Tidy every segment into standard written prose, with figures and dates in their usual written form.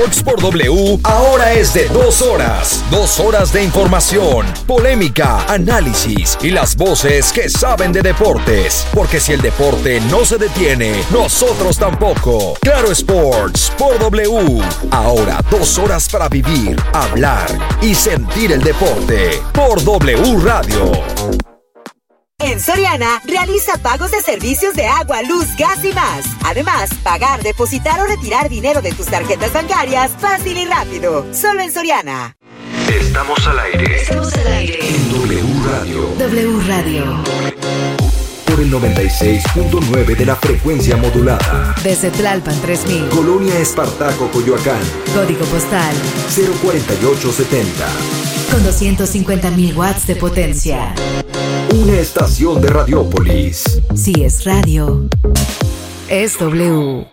Fox por W ahora es de 2 horas. 2 horas de información, polémica, análisis y las voces que saben de deportes. Porque si el deporte no se detiene, nosotros tampoco. Claro Sports por W. Ahora 2 horas para vivir, hablar y sentir el deporte. Por W Radio. En Soriana, realiza pagos de servicios de agua, luz, gas y más. Además, pagar, depositar o retirar dinero de tus tarjetas bancarias fácil y rápido. Solo en Soriana. Estamos al aire. Estamos al aire. En W Radio. W Radio. Por el 96.9 de la frecuencia modulada. Desde Tlalpan 3000. Colonia Espartaco, Coyoacán. Código postal 04870. con 250.000 watts de potencia. Una estación de Radiópolis. Si es radio, es W.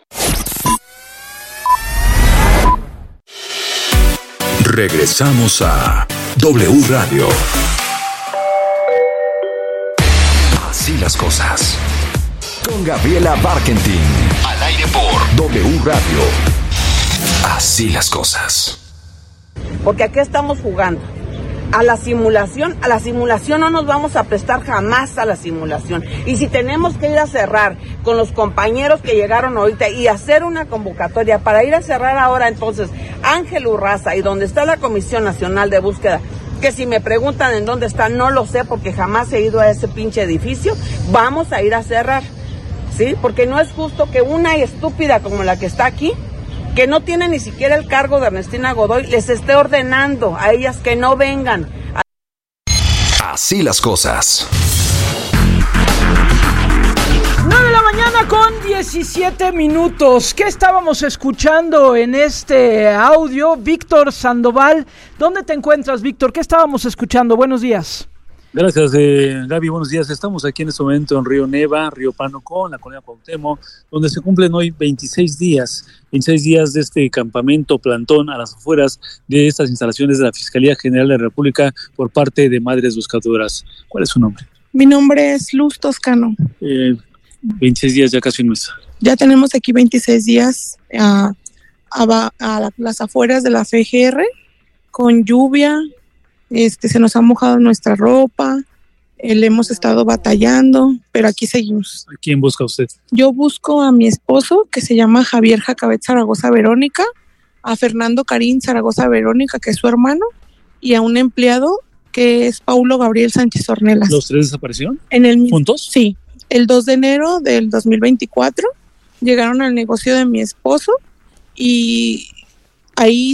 Regresamos a W Radio. Así las cosas. Con Gabriela Barkentin. Al aire por W Radio. Así las cosas. Porque aquí estamos jugando. A la simulación no nos vamos a prestar jamás a la simulación. Y si tenemos que ir a cerrar con los compañeros que llegaron ahorita y hacer una convocatoria para ir a cerrar ahora entonces Ángel Urraza y donde está la Comisión Nacional de Búsqueda, que si me preguntan en dónde está, no lo sé porque jamás he ido a ese pinche edificio, vamos a ir a cerrar, ¿sí? Porque no es justo que una estúpida como la que está aquí, que no tiene ni siquiera el cargo de Ernestina Godoy, les esté ordenando a ellas que no vengan. Así las cosas. 9 de la mañana con 17 minutos. ¿Qué estábamos escuchando en este audio? Víctor Sandoval. ¿Dónde te encuentras, Víctor? ¿Qué estábamos escuchando? Buenos días. Gracias, Gaby. Buenos días. Estamos aquí en este momento en Río Neva, Río Pánuco, en la colonia Cuauhtémoc, donde se cumplen hoy 26 días de este campamento plantón a las afueras de estas instalaciones de la Fiscalía General de la República por parte de Madres Buscadoras. ¿Cuál es su nombre? Mi nombre es Luz Toscano. 26 días, ya casi un mes. Ya tenemos aquí 26 días a las afueras de la FGR, con lluvia. Se nos ha mojado nuestra ropa, le hemos estado batallando, pero aquí seguimos. ¿A quién busca usted? Yo busco a mi esposo, que se llama Javier Jacabet Zaragoza Verónica, a Fernando Karim Zaragoza Verónica, que es su hermano, y a un empleado que es Paulo Gabriel Sánchez Ornelas. ¿Los tres desaparecieron? ¿Juntos? Sí, el 2 de enero del 2024 llegaron al negocio de mi esposo y ahí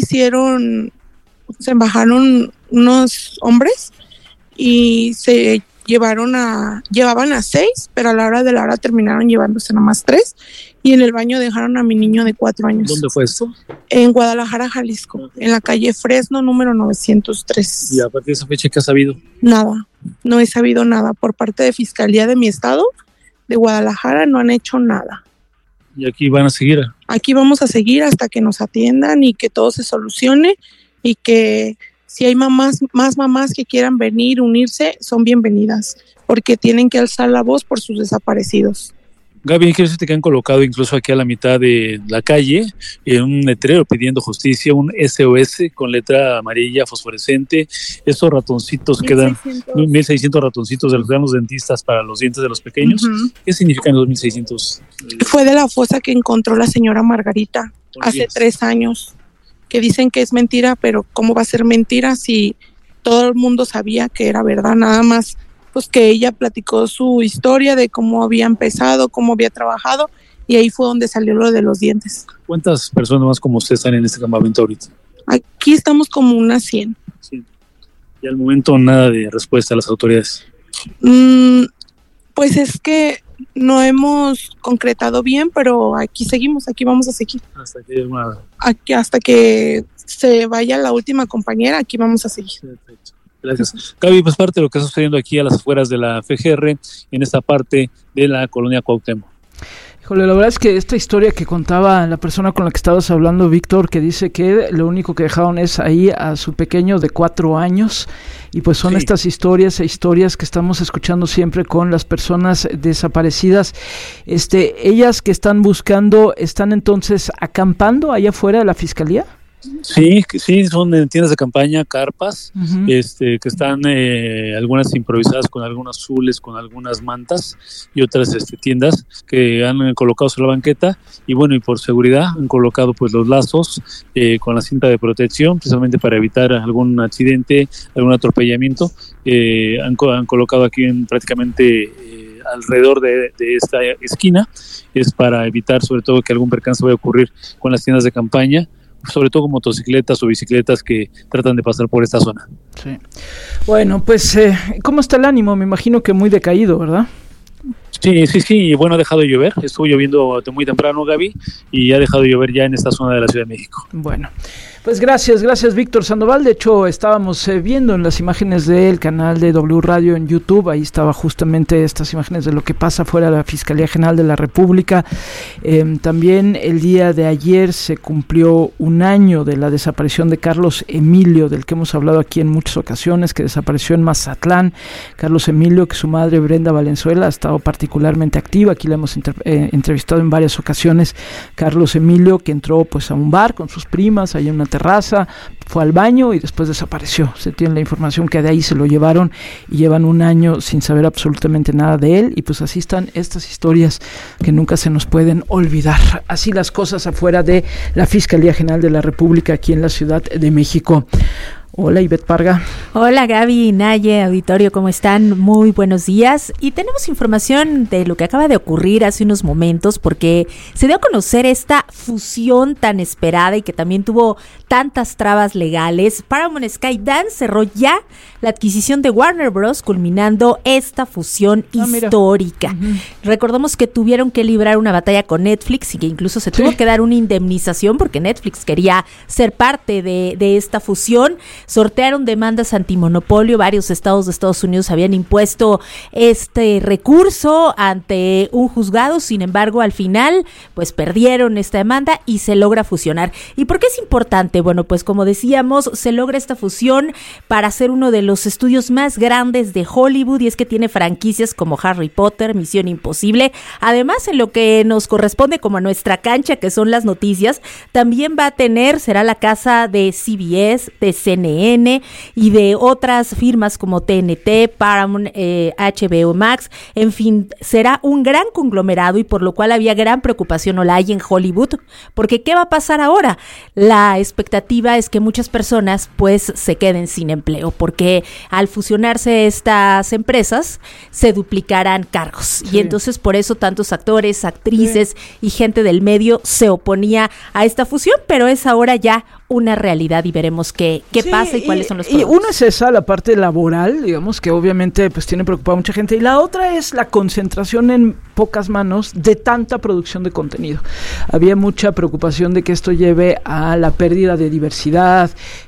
se bajaron unos hombres y se llevaban a 6, pero a la hora de la hora terminaron llevándose nomás 3, y en el baño dejaron a mi niño de 4 años. ¿Dónde fue esto? En Guadalajara, Jalisco, en la calle Fresno, número 903. ¿Y a partir de esa fecha qué has sabido? Nada, no he sabido nada. Por parte de Fiscalía de mi estado, de Guadalajara, no han hecho nada. ¿Y aquí van a seguir? Aquí vamos a seguir hasta que nos atiendan y que todo se solucione, y que si hay más mamás que quieran venir, unirse, son bienvenidas, porque tienen que alzar la voz por sus desaparecidos. Gaby, quiero decirte que han colocado incluso aquí a la mitad de la calle un letrero pidiendo justicia, un SOS con letra amarilla fosforescente. Estos ratoncitos 1,600 ratoncitos de los grandes dentistas para los dientes de los pequeños. Uh-huh. ¿Qué significan los 1,600? Fue de la fosa que encontró la señora Margarita hace 3 años. Que dicen que es mentira, pero ¿cómo va a ser mentira si todo el mundo sabía que era verdad? Nada más pues que ella platicó su historia de cómo había empezado, cómo había trabajado, y ahí fue donde salió lo de los dientes. ¿Cuántas personas más como usted están en este campamento ahorita? Aquí estamos como unas 100. Sí. Y al momento nada de respuesta a las autoridades. Pues es que no hemos concretado bien, pero aquí seguimos, aquí vamos a seguir. Hasta que se vaya la última compañera, aquí vamos a seguir. Perfecto. Gracias. Gaby, pues parte de lo que está sucediendo aquí a las afueras de la FGR, en esta parte de la colonia Cuauhtémoc. Híjole, la verdad es que esta historia que contaba la persona con la que estabas hablando, Víctor, que dice que lo único que dejaron es ahí a su pequeño de 4 años, y pues son estas historias que estamos escuchando siempre con las personas desaparecidas. Ellas que están buscando, ¿están entonces acampando allá afuera de la Fiscalía? Sí, son tiendas de campaña, carpas, que están algunas improvisadas con algunos azules, con algunas mantas y otras tiendas que han colocado sobre la banqueta y bueno, y por seguridad han colocado pues los lazos con la cinta de protección, precisamente para evitar algún accidente, algún atropellamiento. Han colocado aquí prácticamente alrededor de esta esquina, es para evitar sobre todo que algún percance vaya a ocurrir con las tiendas de campaña, sobre todo con motocicletas o bicicletas que tratan de pasar por esta zona. Sí. Bueno, pues, ¿cómo está el ánimo? Me imagino que muy decaído, ¿verdad? Sí, bueno, ha dejado de llover, estuvo lloviendo muy temprano, Gaby, y ha dejado de llover ya en esta zona de la Ciudad de México. Bueno, pues gracias Víctor Sandoval. De hecho, estábamos viendo en las imágenes del canal de W Radio en YouTube, ahí estaba justamente estas imágenes de lo que pasa fuera de la Fiscalía General de la República. También el día de ayer se cumplió un año de la desaparición de Carlos Emilio, del que hemos hablado aquí en muchas ocasiones, que desapareció en Mazatlán. Carlos Emilio, que su madre Brenda Valenzuela ha estado particularmente activa, aquí la hemos entrevistado en varias ocasiones. Carlos Emilio, que entró pues a un bar con sus primas, allá en una terraza, fue al baño y después desapareció. Se tiene la información que de ahí se lo llevaron y llevan un año sin saber absolutamente nada de él, y pues así están estas historias que nunca se nos pueden olvidar. Así las cosas afuera de la Fiscalía General de la República aquí en la Ciudad de México. Hola, Ivette Parga. Hola, Gaby, Naye, auditorio, ¿cómo están? Muy buenos días. Y tenemos información de lo que acaba de ocurrir hace unos momentos, porque se dio a conocer esta fusión tan esperada y que también tuvo tantas trabas legales. Paramount Skydance cerró ya la adquisición de Warner Bros., culminando esta fusión histórica. Recordamos que tuvieron que librar una batalla con Netflix y que incluso se tuvo que dar una indemnización porque Netflix quería ser parte de esta fusión. Sortearon demandas antimonopolio, varios estados de Estados Unidos habían impuesto este recurso ante un juzgado, sin embargo al final pues perdieron esta demanda y se logra fusionar. ¿Y por qué es importante? Bueno, pues como decíamos, se logra esta fusión para hacer uno de los estudios más grandes de Hollywood, y es que tiene franquicias como Harry Potter, Misión Imposible. Además, en lo que nos corresponde como a nuestra cancha, que son las noticias, también va a tener, será la casa de CBS, de CNN y de otras firmas como TNT, Paramount, HBO Max. En fin, será un gran conglomerado, y por lo cual había gran preocupación, o la hay en Hollywood, porque ¿qué va a pasar ahora? La expectativa es que muchas personas pues se queden sin empleo, porque al fusionarse estas empresas se duplicarán cargos, y entonces por eso tantos actores, actrices y gente del medio se oponía a esta fusión, pero es ahora ya una realidad y veremos qué pasa y cuáles son los problemas. Y una es esa, la parte laboral, digamos, que obviamente pues tiene preocupada a mucha gente, y la otra es la concentración en pocas manos de tanta producción de contenido. Había mucha preocupación de que esto lleve a la pérdida de diversidad.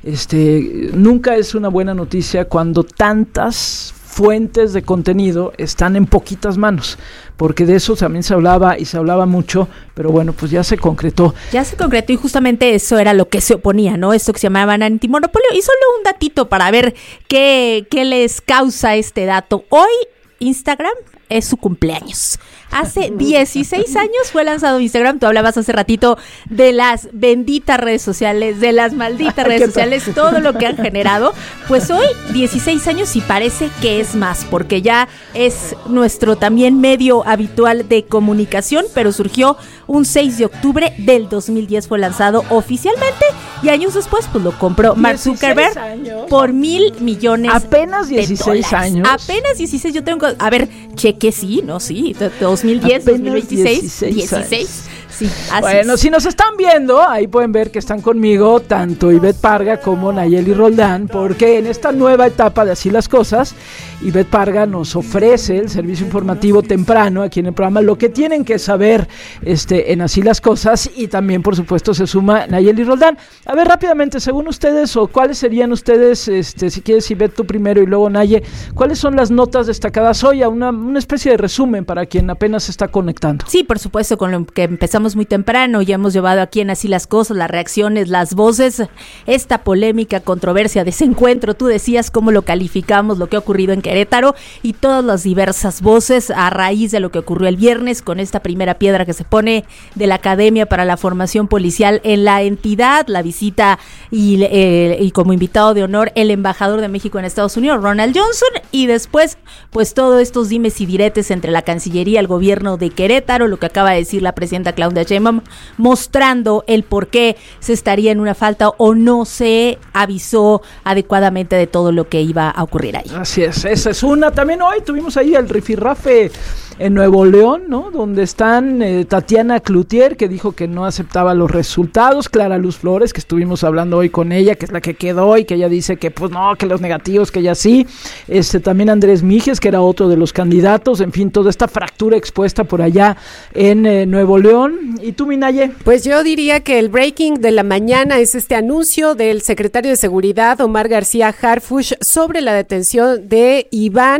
Nunca es una buena noticia cuando tantas fuentes de contenido están en poquitas manos, porque de eso también se hablaba y se hablaba mucho, pero bueno, pues ya se concretó. Y justamente eso era lo que se oponía, ¿no? Esto que se llamaban antimonopolio. Y solo un datito para ver qué les causa este dato. Hoy Instagram es su cumpleaños. Hace 16 años fue lanzado Instagram. Tú hablabas hace ratito de las benditas redes sociales, de las malditas redes sociales, todo lo que han generado. Pues hoy 16 años y parece que es más, porque ya es nuestro también medio habitual de comunicación, pero surgió un 6 de octubre del 2010, fue lanzado oficialmente, y años después pues lo compró Mark Zuckerberg por $1,000 millones. Apenas 16 años. Apenas 16, yo tengo, a ver, cheque sí, no, sí, 2010, apenas 2026, 16. Sí, así bueno, es. Si nos están viendo, ahí pueden ver que están conmigo tanto Ivette Parga como Nayeli Roldán, porque en esta nueva etapa de Así las Cosas, Ivette Parga nos ofrece el servicio informativo temprano aquí en el programa, lo que tienen que saber en Así las Cosas, y también por supuesto se suma Nayeli Roldán. A ver, rápidamente, según ustedes, o cuáles serían ustedes, si quieres Ivette tú primero y luego Naye, ¿cuáles son las notas destacadas hoy? Una especie de resumen para quien apenas se está conectando. Sí, por supuesto, con lo que empezamos muy temprano, ya hemos llevado aquí en Así las Cosas, las reacciones, las voces, esta polémica, controversia, desencuentro, tú decías cómo lo calificamos, lo que ha ocurrido en Querétaro y todas las diversas voces a raíz de lo que ocurrió el viernes con esta primera piedra que se pone de la Academia para la Formación Policial en la entidad, la visita y como invitado de honor el embajador de México en Estados Unidos, Ronald Johnson, y después pues todos estos dimes y diretes entre la Cancillería, el gobierno de Querétaro, lo que acaba de decir la presidenta Claudia Sheinbaum, mostrando el por qué se estaría en una falta o no se avisó adecuadamente de todo lo que iba a ocurrir ahí. Así es, esa es una. También hoy tuvimos ahí el rifirrafe en Nuevo León, ¿no? Donde están Tatiana Cloutier, que dijo que no aceptaba los resultados, Clara Luz Flores, que estuvimos hablando hoy con ella, que es la que quedó y que ella dice que pues no, que los negativos, que ella sí, también Andrés Mijes, que era otro de los candidatos, en fin, toda esta fractura expuesta por allá en Nuevo León. ¿Y tú, Minaye? Pues yo diría que el breaking de la mañana es este anuncio del secretario de Seguridad, Omar García Harfuch, sobre la detención de Iván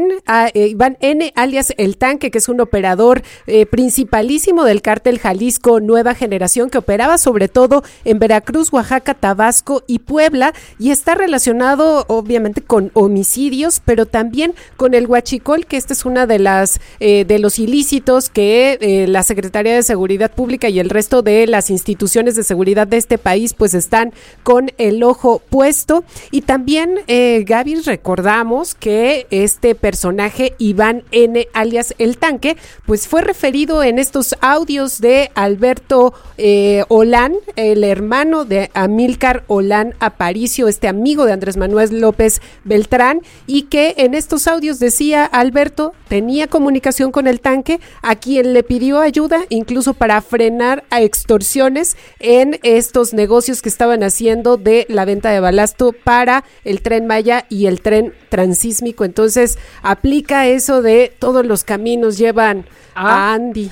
N., alias El Tanque, que es un operador principalísimo del cártel Jalisco Nueva Generación, que operaba sobre todo en Veracruz, Oaxaca, Tabasco y Puebla, y está relacionado obviamente con homicidios, pero también con el huachicol, que esta es una de las de los ilícitos que la Secretaría de Seguridad Pública y el resto de las instituciones de seguridad de este país pues están con el ojo puesto. Y también, Gaby, recordamos que este personaje Iván N., alias El Tanque, pues fue referido en estos audios de Alberto Olán, el hermano de Amílcar Olán Aparicio, este amigo de Andrés Manuel López Beltrán, y que en estos audios decía Alberto tenía comunicación con El Tanque, a quien le pidió ayuda incluso para frenar a extorsiones en estos negocios que estaban haciendo de la venta de balasto para el Tren Maya y el tren transísmico. Entonces aplica eso de todos los caminos llevan a Andy.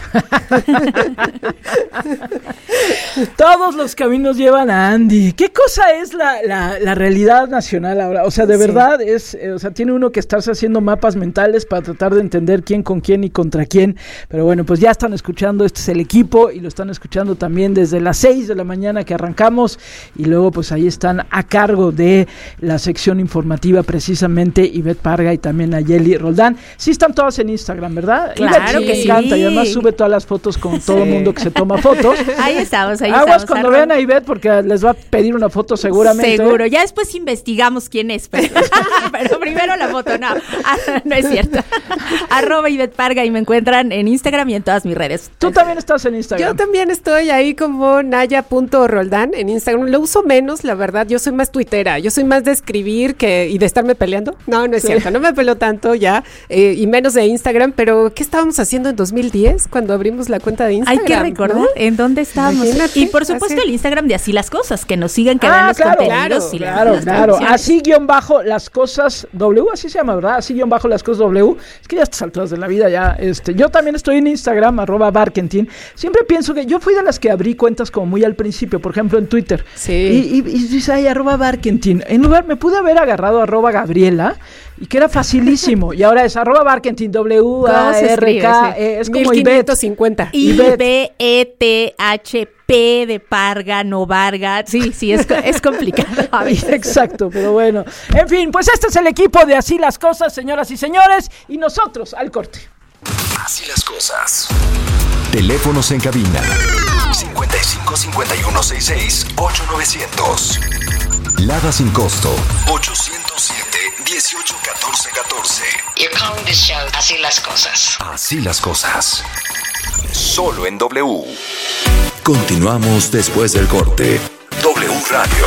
Todos los caminos llevan a Andy. ¿Qué cosa es la realidad nacional ahora? O sea, de verdad es, tiene uno que estarse haciendo mapas mentales para tratar de entender quién con quién y contra quién. Pero bueno, pues ya están escuchando, este es el equipo y lo están escuchando también desde las 6 de la mañana que arrancamos, y luego pues ahí están a cargo de la sección informativa precisamente Ivette Parga y también Nayeli Roldán. Sí están todas en Instagram, ¿verdad? Claro Ivette, que sí. Encanta, y además sube todas las fotos con todo el mundo que se toma fotos. Ahí estamos. Aguas cuando vean a Ivette porque les va a pedir una foto seguramente. Seguro, ya después investigamos quién es, pero primero la foto, no es cierto. @Ivette Parga y me encuentran en Instagram y en todas mis redes. Tú también estás en Instagram. Yo también estoy ahí como Naya.Roldán en Instagram. Lo uso menos, la verdad. Yo soy más tuitera. Yo soy más de escribir y de estarme peleando. No es cierto. No me peleo tanto ya, y menos de Instagram. Pero, ¿qué estábamos haciendo en 2010 cuando abrimos la cuenta de Instagram? Hay que recordar, ¿no? En dónde estábamos. Imagínate, y por supuesto el Instagram de Así las Cosas, que nos sigan, que vean los contenidos. Claro. Así-las cosas W, así se llama, ¿verdad? Así-las cosas W. Es que ya a estas alturas de la vida ya, yo también estoy en Instagram, @Barkentin. Siempre pienso que yo fui de las que abrí cuentas como muy al principio, por ejemplo en Twitter. Sí. Y dice ahí @Barkentin. En lugar, me pude haber agarrado @Gabriela, y que era facilísimo. Y ahora es @Barkentin, WARK, es como 1550. IBETHP de Parga, no Varga. Sí, es complicado a veces. Exacto, pero bueno. En fin, pues este es el equipo de Así las Cosas, señoras y señores, y nosotros al corte. Así las cosas. Teléfonos en cabina 55 51 66 8900. Lada sin costo 807 18 14 14. You're calling this show Así las Cosas. Así las cosas. Solo en W. Continuamos después del corte. W Radio.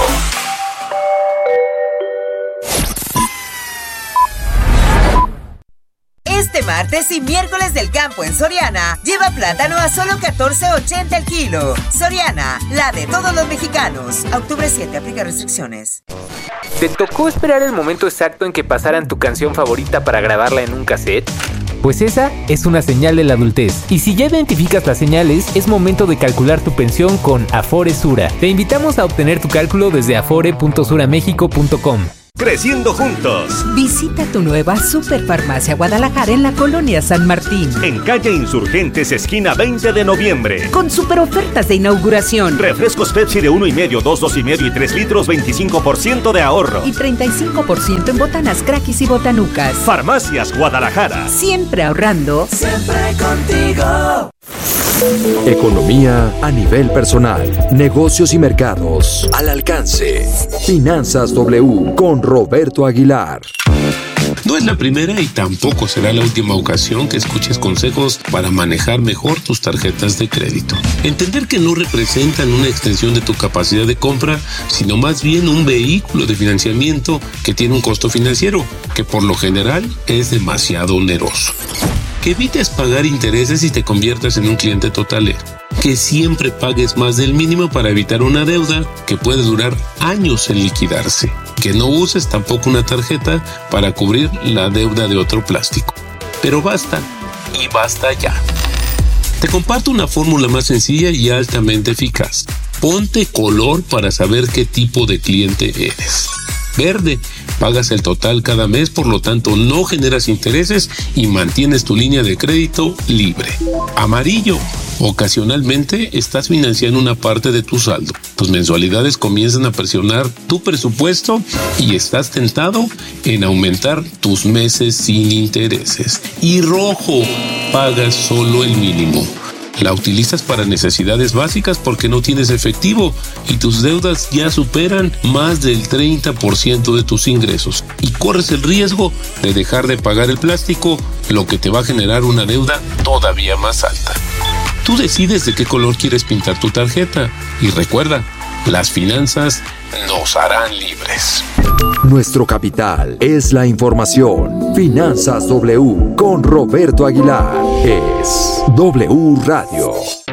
Este martes y miércoles del campo en Soriana, lleva plátano a solo $14.80 el kilo. Soriana, la de todos los mexicanos. A octubre 7, aplica restricciones. ¿Te tocó esperar el momento exacto en que pasaran tu canción favorita para grabarla en un cassette? Pues esa es una señal de la adultez. Y si ya identificas las señales, es momento de calcular tu pensión con Afore Sura. Te invitamos a obtener tu cálculo desde afore.suramexico.com. creciendo juntos. Visita tu nueva Superfarmacia Guadalajara en la Colonia San Martín. En calle Insurgentes, esquina 20 de noviembre. Con super ofertas de inauguración. Refrescos Pepsi de 1,5, 2, 2,5 y 3 litros, 25% de ahorro. Y 35% en botanas, craquis y botanucas. Farmacias Guadalajara. Siempre ahorrando. Siempre contigo. Economía a nivel personal, negocios y mercados al alcance. Finanzas W con Roberto Aguilar. No es la primera y tampoco será la última ocasión que escuches consejos para manejar mejor tus tarjetas de crédito. Entender que no representan una extensión de tu capacidad de compra, sino más bien un vehículo de financiamiento que tiene un costo financiero, que por lo general es demasiado oneroso. Que evites pagar intereses y te conviertas en un cliente totalero. Que siempre pagues más del mínimo para evitar una deuda que puede durar años en liquidarse. Que no uses tampoco una tarjeta para cubrir la deuda de otro plástico. Pero basta, y basta ya. Te comparto una fórmula más sencilla y altamente eficaz. Ponte color para saber qué tipo de cliente eres. Verde, pagas el total cada mes, por lo tanto no generas intereses y mantienes tu línea de crédito libre. Amarillo, ocasionalmente estás financiando una parte de tu saldo. Tus mensualidades comienzan a presionar tu presupuesto y estás tentado en aumentar tus meses sin intereses. Y rojo, pagas solo el mínimo. La utilizas para necesidades básicas porque no tienes efectivo y tus deudas ya superan más del 30% de tus ingresos y corres el riesgo de dejar de pagar el plástico, lo que te va a generar una deuda todavía más alta. Tú decides de qué color quieres pintar tu tarjeta y recuerda, las finanzas nos harán libres. Nuestro capital es la información. Finanzas W con Roberto Aguilar es W Radio.